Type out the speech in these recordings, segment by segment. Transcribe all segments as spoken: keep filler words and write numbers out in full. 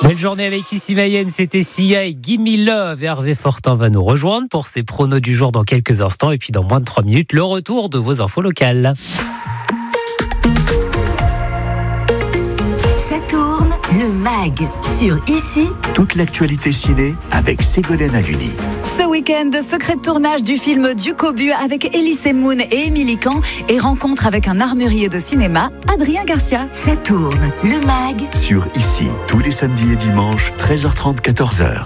Belle journée avec ici Mayenne, c'était Sia et Gimme Love. Hervé Fortin va nous rejoindre pour ses pronos du jour dans quelques instants. Et puis dans moins de trois minutes, le retour de vos infos locales. Ça tourne, le mag sur Ici. Toute l'actualité ciné avec Ségolène Haluni. Ce week-end, secret de tournage du film Du Cobu avec Elise Moon et Émilie Kahn et rencontre avec un armurier de cinéma, Adrien Garcia. Ça tourne, le mag Sur Ici, tous les samedis et dimanches, treize heures trente, quatorze heures.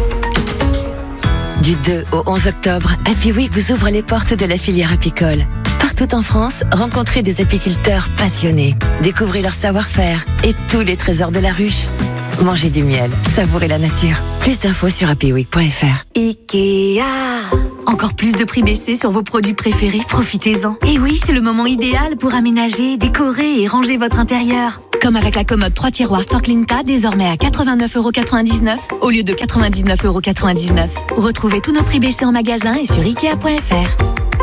Du deux au onze octobre, Happy Week vous ouvre les portes de la filière apicole. Partout en France, rencontrez des apiculteurs passionnés. Découvrez leur savoir-faire et tous les trésors de la ruche. Mangez du miel, savourez la nature. Plus d'infos sur happy week point f r. Ikea. Encore plus de prix baissés sur vos produits préférés, profitez-en. Et oui, c'est le moment idéal pour aménager, décorer et ranger votre intérieur. Comme avec la commode trois tiroirs Storklinka, désormais à quatre-vingt-neuf euros quatre-vingt-dix-neuf au lieu de quatre-vingt-dix-neuf euros quatre-vingt-dix-neuf. Retrouvez tous nos prix baissés en magasin et sur ikea point f r.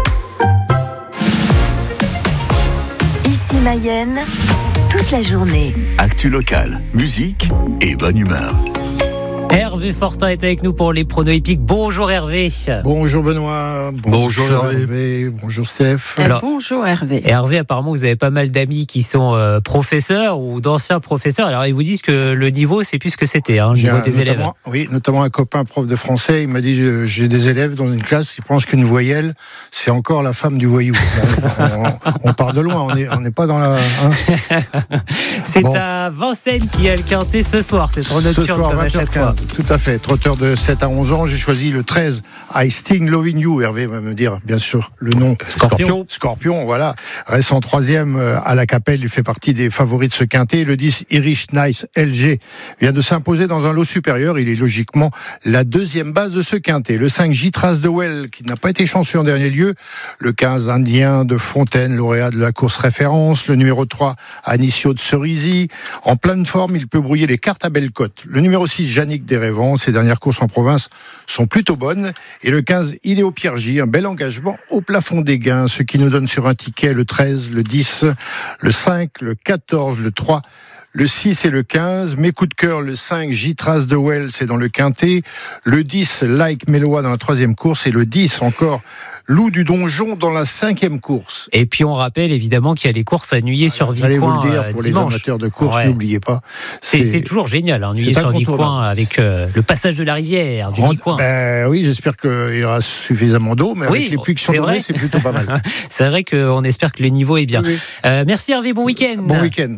Ici Mayenne, toute la journée. Actu locale, musique et bonne humeur. Hervé Fortin est avec nous pour les pronos épiques. Bonjour Hervé. Bonjour Benoît. Bonjour, bonjour Hervé. Hervé. Bonjour Steph. Alors, bonjour Hervé. Hervé, apparemment vous avez pas mal d'amis qui sont euh, professeurs ou d'anciens professeurs. Alors ils vous disent que le niveau c'est plus ce que c'était, hein, le niveau un, des élèves. Oui, notamment un copain prof de français. Il m'a dit euh, j'ai des élèves dans une classe qui pensent qu'une voyelle c'est encore la femme du voyou. on, on, on part de loin. On n'est on n'est pas dans la. Hein. C'est bon. À Vincennes qui a le quintet ce soir. C'est trop nocturne comme à chaque fois. Tout à fait. Trotteur de sept à onze ans, j'ai choisi le treize, I Sting Loving You. Hervé va me dire, bien sûr, le nom. Scorpion. Scorpion, voilà. Reste en troisième à la Capelle. Il fait partie des favoris de ce quintet. Le dix, Irish Nice L G, vient de s'imposer dans un lot supérieur. Il est logiquement la deuxième base de ce quintet. Le cinq, J-Trace de Well, qui n'a pas été chanceux en dernier lieu. Le quinze, Indien de Fontaine, lauréat de la course référence. Le numéro trois, Anicio de Cerisy. En pleine forme, il peut brouiller les cartes à belle cote. Le numéro six, Yannick Desrévents. Ses dernières courses en province sont plutôt bonnes. Et le quinze, Iléo Piergy, un bel engagement au plafond des gains, ce qui nous donne sur un ticket le treize, le dix, le cinq, le quatorze, le trois, le six et le quinze. Mes coups de cœur, le cinq, J-Trace de Well, c'est dans le quintet. Le dix, Like Mélois dans la troisième course. Et le dix encore, Loup du Donjon dans la cinquième course. Et puis on rappelle évidemment qu'il y a les courses à Nuillé-sur-Vicoin. J'allais vous le dire, pour dimanche. Les amateurs de course, ouais. N'oubliez pas. C'est, c'est, c'est toujours génial, hein, Nuillé-sur-Vicoin avec euh, le passage de la rivière du Vicoin. Ben oui, j'espère qu'il y aura suffisamment d'eau, mais oui, avec les pluies qui sont tombées, c'est plutôt pas mal. C'est vrai qu'on espère que le niveau est bien. Oui. Euh, merci Hervé, bon week-end. Bon week-end.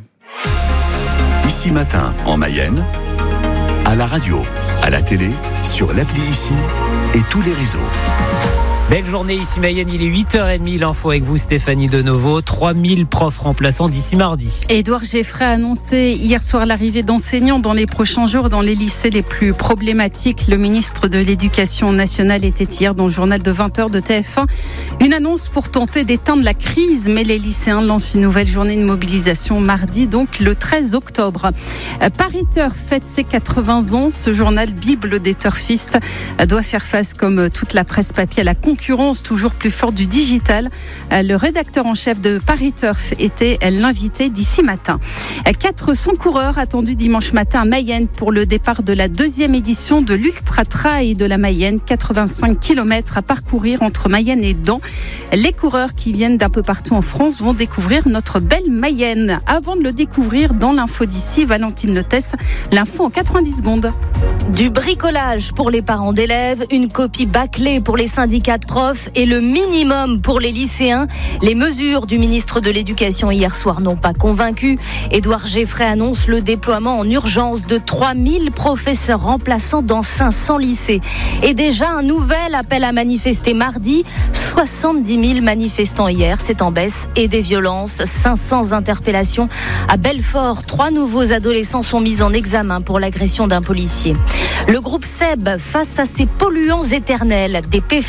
Ici Matin, en Mayenne, à la radio, à la télé, sur l'appli Ici et tous les réseaux. Belle journée ici Mayenne, il est huit heures trente, l'info avec vous Stéphanie Denovo. trois mille profs remplaçants d'ici mardi. Édouard Geffray a annoncé hier soir l'arrivée d'enseignants dans les prochains jours dans les lycées les plus problématiques. Le ministre de l'Éducation nationale était hier dans le journal de vingt heures de T F un. Une annonce pour tenter d'éteindre la crise, mais les lycéens lancent une nouvelle journée de mobilisation mardi, donc le treize octobre. Paris Turf fête ses quatre-vingts ans. Ce journal bible des turfistes doit faire face, comme toute la presse papier, à la concurrence toujours plus forte du digital. Le rédacteur en chef de Paris Turf était l'invité d'ici matin. quatre cents coureurs attendus dimanche matin à Mayenne pour le départ de la deuxième édition de l'Ultra Trail de la Mayenne. quatre-vingt-cinq kilomètres à parcourir entre Mayenne et Dans. Les coureurs qui viennent d'un peu partout en France vont découvrir notre belle Mayenne. Avant de le découvrir, dans l'info d'ici, Valentine Lotès, l'info en quatre-vingt-dix secondes. Du bricolage pour les parents d'élèves, une copie bâclée pour les syndicats de profs et le minimum pour les lycéens. Les mesures du ministre de l'Éducation hier soir n'ont pas convaincu. Édouard Geffray annonce le déploiement en urgence de trois mille professeurs remplaçants dans cinq cents lycées. Et déjà un nouvel appel à manifester mardi. soixante-dix mille manifestants hier, c'est en baisse. Et des violences, cinq cents interpellations. À Belfort, trois nouveaux adolescents sont mis en examen pour l'agression d'un policier. Le groupe Seb face à ses polluants éternels. Des P F A S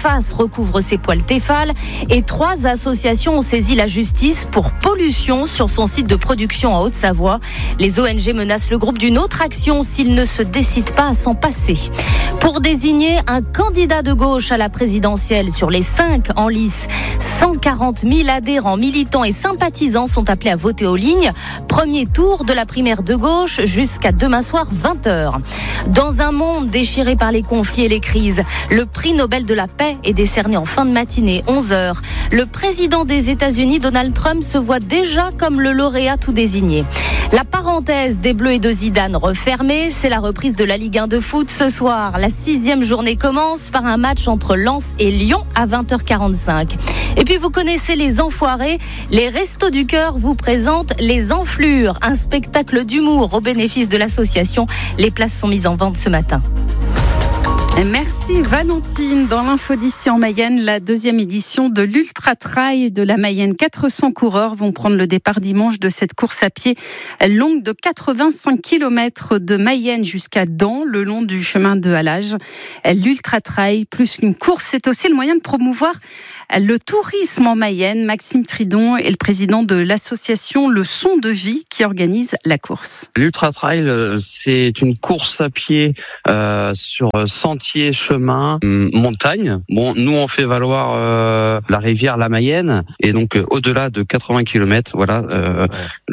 recouvre ses poils Tefal et trois associations ont saisi la justice pour pollution sur son site de production en Haute-Savoie. Les O N G menacent le groupe d'une autre action s'il ne se décide pas à s'en passer. Pour désigner un candidat de gauche à la présidentielle sur les cinq en lice, cent quarante mille adhérents, militants et sympathisants sont appelés à voter aux lignes. Premier tour de la primaire de gauche jusqu'à demain soir vingt heures. Dans un monde déchiré par les conflits et les crises, le prix Nobel de la paix est décerné en fin de matinée, onze heures. Le président des États-Unis, Donald Trump, se voit déjà comme le lauréat tout désigné. La parenthèse des Bleus et de Zidane refermée, c'est la reprise de la Ligue un de foot ce soir. La sixième journée commence par un match entre Lens et Lyon à vingt heures quarante-cinq. Et puis vous connaissez les enfoirés, les Restos du Cœur vous présentent les Enflures, un spectacle d'humour au bénéfice de l'association. Les places sont mises en vente ce matin. Merci Valentine. Dans l'info d'ici en Mayenne, la deuxième édition de l'Ultra Trail de la Mayenne. quatre cents coureurs vont prendre le départ dimanche de cette course à pied longue de quatre-vingt-cinq kilomètres de Mayenne jusqu'à Dampes, le long du chemin de halage. L'Ultra Trail, plus qu'une course, c'est aussi le moyen de promouvoir le tourisme en Mayenne. Maxime Tridon est le président de l'association Le Son de Vie qui organise la course. L'Ultra Trail, c'est une course à pied euh, sur sentier, chemin, montagne. Bon, nous on fait valoir euh, la rivière la Mayenne et donc euh, au-delà de quatre-vingts kilomètres, voilà, euh,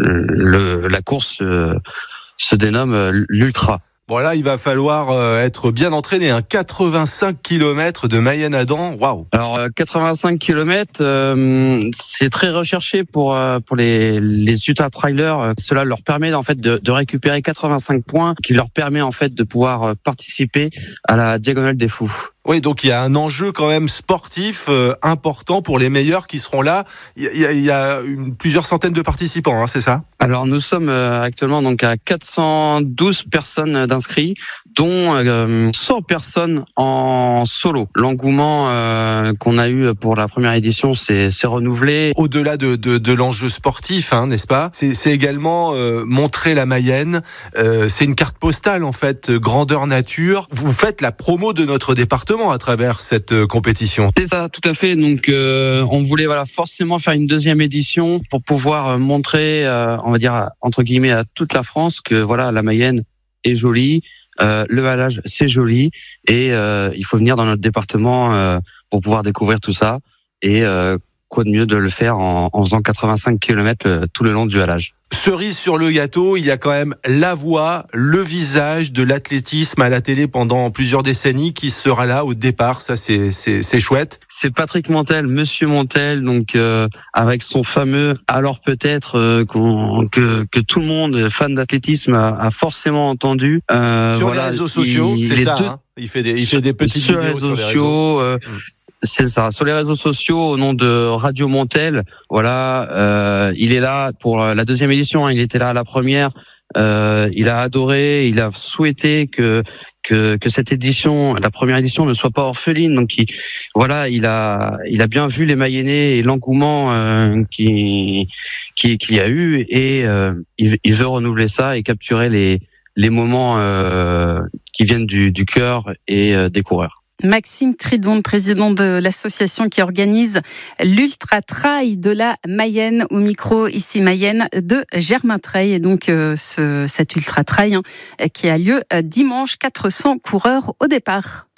le, la course euh, se dénomme euh, l'Ultra. Bon là, il va falloir euh, être bien entraîné. Hein. quatre-vingt-cinq kilomètres de Mayenne à Dampes, waouh. Alors euh, quatre-vingt-cinq kilomètres, euh, c'est très recherché pour euh, pour les les ultra trailers. Cela leur permet en fait de, de récupérer quatre-vingt-cinq points, qui leur permet en fait de pouvoir participer à la Diagonale des Fous. Oui, donc il y a un enjeu quand même sportif euh, important pour les meilleurs qui seront là. Il y a, il y a une, plusieurs centaines de participants, hein, c'est ça ? Alors nous sommes euh, actuellement donc à quatre cent douze personnes d'inscrits, dont euh, cent personnes en solo. L'engouement euh, qu'on a eu pour la première édition, c'est, c'est renouvelé. Au-delà de, de, de l'enjeu sportif, hein, n'est-ce pas ? C'est, c'est également euh, montrer la Mayenne. Euh, c'est une carte postale en fait, grandeur nature. Vous faites la promo de notre département à travers cette euh, compétition. C'est ça, tout à fait. Donc, euh, on voulait voilà forcément faire une deuxième édition pour pouvoir montrer, euh, on va dire entre guillemets, à toute la France que voilà la Mayenne est jolie, euh, le halage c'est joli et euh, il faut venir dans notre département euh, pour pouvoir découvrir tout ça. Et euh, quoi de mieux de le faire en, en faisant quatre-vingt-cinq kilomètres euh, tout le long du halage. Cerise sur le gâteau, il y a quand même la voix, le visage de l'athlétisme à la télé pendant plusieurs décennies qui sera là au départ. Ça, c'est c'est, c'est chouette. C'est Patrick Montel, Monsieur Montel, donc euh, avec son fameux alors peut-être euh, qu'on, que que tout le monde fan d'athlétisme a, a forcément entendu. Euh, sur voilà, les réseaux sociaux, il, c'est ça. Deux, hein. Il fait des il fait des petites sur vidéos les réseaux sur les sociaux. Euh, C'est ça, sur les réseaux sociaux, au nom de Radio Montel, voilà, euh, il est là pour la deuxième édition, hein, il était là à la première, euh, il a adoré, il a souhaité que que que cette édition, la première édition, ne soit pas orpheline, donc il, voilà, il a il a bien vu les Mayennais et l'engouement euh, qui qui qu'il y a eu et euh, il, il veut renouveler ça et capturer les les moments euh, qui viennent du du cœur et euh, des coureurs. Maxime Tridon, président de l'association qui organise l'Ultra Trail de la Mayenne, au micro ici Mayenne de Germain Treil. Et donc euh, ce, cet Ultra Trail hein, qui a lieu dimanche, quatre cents coureurs au départ.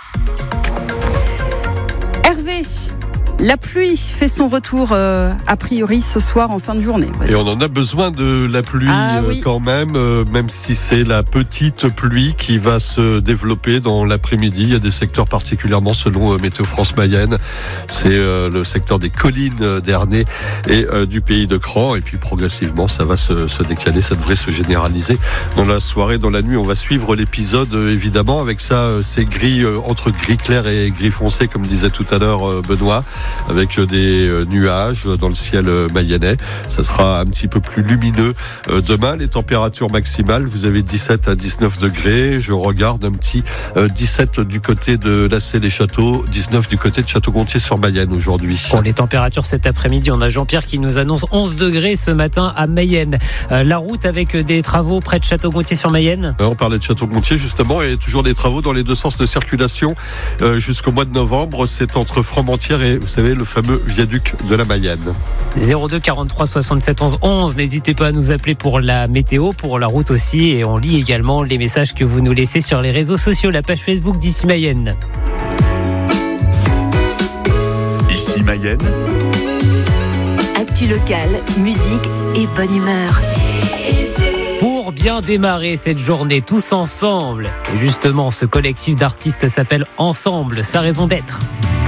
Hervé, la pluie fait son retour euh, a priori ce soir en fin de journée. Et on en a besoin de la pluie ah, oui. euh, quand même, euh, même si c'est la petite pluie qui va se développer dans l'après-midi. Il y a des secteurs particulièrement, selon euh, Météo France Mayenne, c'est euh, le secteur des collines d'Ernée et euh, du pays de Cran. Et puis progressivement, ça va se, se décaler, ça devrait se généraliser dans la soirée, dans la nuit. On va suivre l'épisode euh, évidemment avec ça, euh, c'est gris euh, entre gris clair et gris foncé, comme disait tout à l'heure euh, Benoît. avec des nuages dans le ciel mayennais. Ça sera un petit peu plus lumineux demain. Les températures maximales, vous avez dix-sept à dix-neuf degrés. Je regarde un petit dix-sept du côté de Lassay-les-Châteaux, dix-neuf du côté de Château-Gontier-sur-Mayenne aujourd'hui. Pour les températures cet après-midi, on a Jean-Pierre qui nous annonce onze degrés ce matin à Mayenne. Euh, la route avec des travaux près de Château-Gontier-sur-Mayenne. On parlait de Château-Gontier justement, et toujours des travaux dans les deux sens de circulation euh, jusqu'au mois de novembre. C'est entre Fromentieres et, vous savez, le fameux viaduc de la Mayenne. zéro deux quarante-trois soixante-sept onze onze. N'hésitez pas à nous appeler pour la météo, pour la route aussi, et on lit également les messages que vous nous laissez sur les réseaux sociaux, la page Facebook d'Ici Mayenne. Ici Mayenne. Actu locale, musique et bonne humeur. Pour bien démarrer cette journée tous ensemble, et justement ce collectif d'artistes s'appelle Ensemble, sa raison d'être.